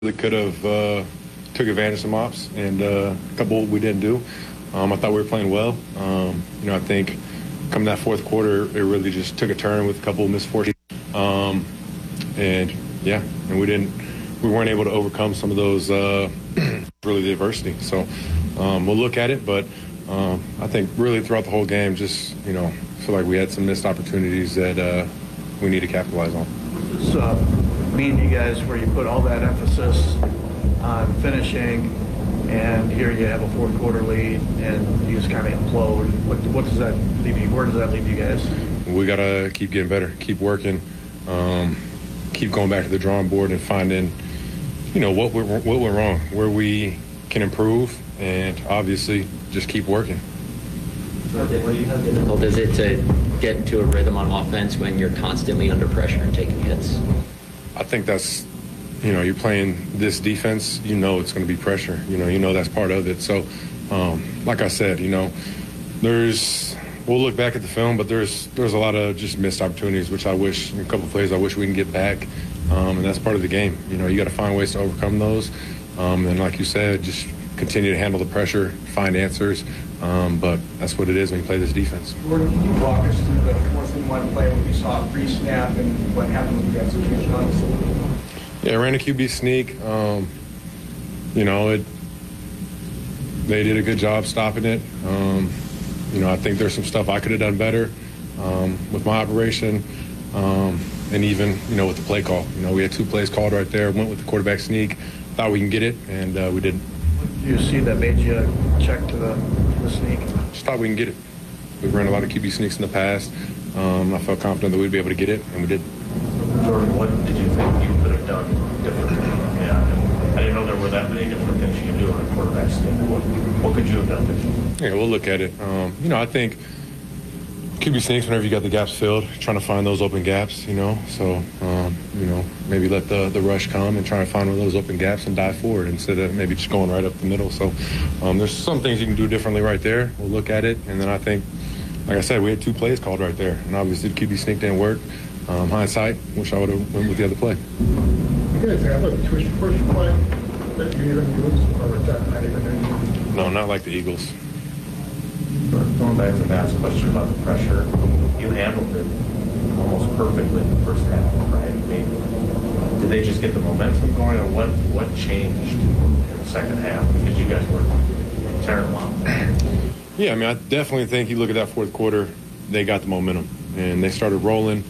Really could have took advantage of some ops, and a couple we didn't do. I thought we were playing well. I think coming that fourth quarter, it really just took a turn with a couple of misfortunes. And we weren't able to overcome some of those really the adversity. So we'll look at it, but I think really throughout the whole game, just feel like we had some missed opportunities that we need to capitalize on. Mean you guys where you put all that emphasis on finishing, and here you have a fourth quarter lead and you just kind of implode. What does that leave you? Where does that leave you guys? We got to keep getting better, keep working, keep going back to the drawing board and finding what went wrong, where we can improve, and obviously just keep working. How difficult is it to get into a rhythm on offense when you're constantly under pressure and taking hits? I think that's, you're playing this defense, it's going to be pressure. That's part of it. So, like I said, we'll look back at the film, but there's a lot of just missed opportunities, which I wish, a couple of plays I wish we can get back. And that's part of the game. You got to find ways to overcome those. And like you said, just continue to handle the pressure, find answers. But that's what it is when you play this defense. Gordon, can you walk us through the 4th-and-1 play when we saw pre-snap and what happened with the execution on this? Yeah, I ran a QB sneak. They did a good job stopping it. I think there's some stuff I could have done better with my operation, and even with the play call. We had 2 plays called right there. Went with the quarterback sneak. Thought we can get it, and we didn't. You see that made you check to the sneak? Just thought we can get it. We've run a lot of QB sneaks in the past. I felt confident that we'd be able to get it, and we did. Jordan, what did you think you could have done differently? Yeah, I didn't know there were that many different things you could do on a quarterback sneak. What could you have done differently? Yeah, we'll look at it. I think QB sneaks, whenever you got the gaps filled, trying to find those open gaps, So, maybe let the rush come and try to find one of those open gaps and dive forward instead of maybe just going right up the middle. So there's some things you can do differently right there. We'll look at it. And then I think, like I said, we had 2 plays called right there. And obviously the QB sneak didn't work. Hindsight, wish I would have went with the other play. You guys have a push play that you even use, or is that not even in? No, not like the Eagles. Going back to Matt's question about the pressure, you handled it almost perfectly in the first half, right? I mean, did they just get the momentum going, or what changed in the second half? Because you guys were tearing them up. Yeah, I definitely think you look at that fourth quarter, they got the momentum, and they started rolling,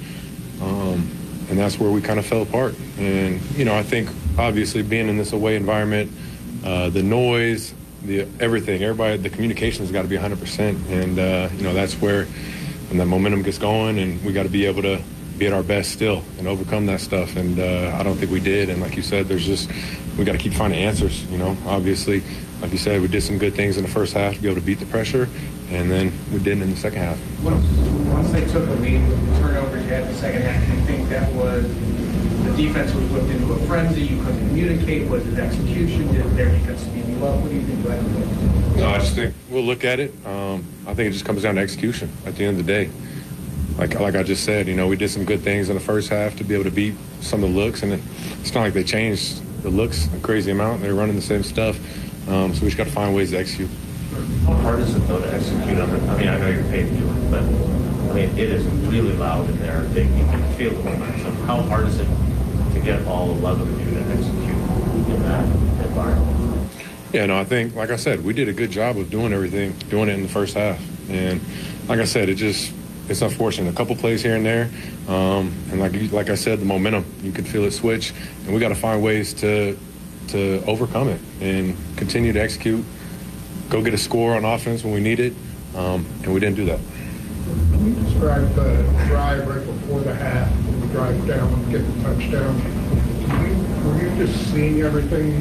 and that's where we kind of fell apart. And, I think, obviously, being in this away environment, the noise, everything, everybody, the communication's got to be 100%, and that's where when that momentum gets going, and we got to be able to be at our best still and overcome that stuff. And I don't think we did. And like you said, we got to keep finding answers. Obviously, like you said, we did some good things in the first half to be able to beat the pressure, and then we didn't in the second half. Once they took the lead with the turnovers you had in the second half, do you think that was the defense was whipped into a frenzy? You couldn't communicate? Was it execution? Did their defense speed you up? What do you think about it? No, I just think we'll look at it. I think it just comes down to execution at the end of the day. Like I just said, we did some good things in the first half to be able to beat some of the looks, and it's not like they changed the looks a crazy amount. They're running the same stuff, so we just got to find ways to execute. How hard is it, though, to execute on it? I know you're paid to do it, but, it is really loud in there. You can feel the momentum. How hard is it to get all 11 of you to execute in that environment? Yeah, no, I think, like I said, we did a good job of doing it in the first half. And like I said, it's unfortunate. A couple plays here and there. And like I said, the momentum, you could feel it switch. And we got to find ways to overcome it and continue to execute, go get a score on offense when we need it. And we didn't do that. Can you describe the drive right before the half, when you drive down and get the touchdown? Were you just seeing everything,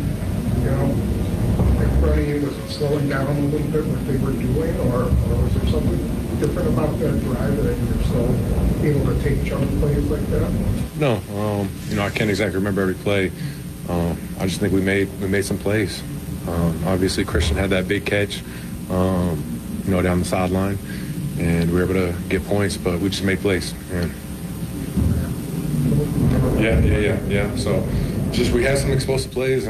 in front of you? Was it slowing down a little bit what they were doing, or was there something different about that drive that you're so able to take chunk plays like that? No, I can't exactly remember every play. I just think we made some plays. Obviously, Christian had that big catch, down the sideline, and we were able to get points, but we just made plays. Yeah. So, Just we had some explosive plays.